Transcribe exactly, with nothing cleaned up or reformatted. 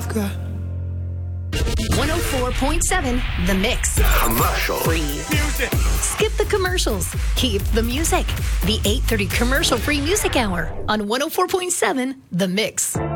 Africa. one oh four point seven The Mix. Commercial Free. music. Skip the commercials. Keep the music. The eight thirty commercial free music hour on one oh four point seven The Mix.